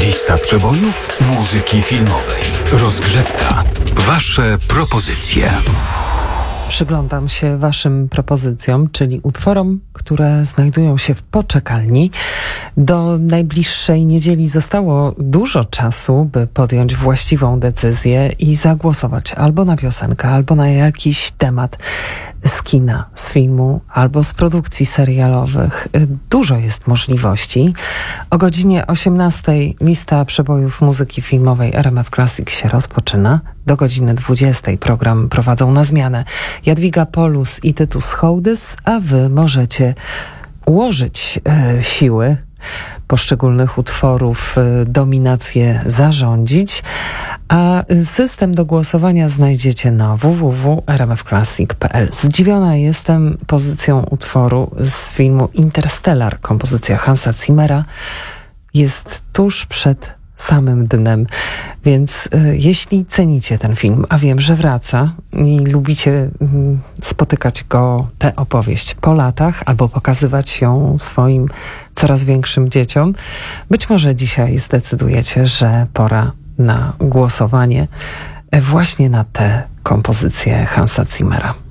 Lista przebojów muzyki filmowej. Rozgrzewka. Wasze propozycje. Przyglądam się waszym propozycjom, czyli utworom, które znajdują się w poczekalni. Do najbliższej niedzieli zostało dużo czasu, by podjąć właściwą decyzję i zagłosować albo na piosenkę, albo na jakiś temat z kina, z filmu, albo z produkcji serialowych. Dużo jest możliwości. O godzinie 18 lista przebojów muzyki filmowej RMF Classic się rozpoczyna. Do godziny 20 program prowadzą na zmianę Jadwiga Polus i Tytus Hołdys, a wy możecie ułożyć siły poszczególnych utworów, dominację zarządzić, a system do głosowania znajdziecie na www.rmfclassic.pl. Zdziwiona jestem pozycją utworu z filmu Interstellar. Kompozycja Hansa Zimmera jest tuż przed samym dnem, więc jeśli cenicie ten film, a wiem, że wraca i lubicie spotykać go, tę opowieść po latach, albo pokazywać ją swoim coraz większym dzieciom, być może dzisiaj zdecydujecie, że pora na głosowanie właśnie na tę kompozycję Hansa Zimmera.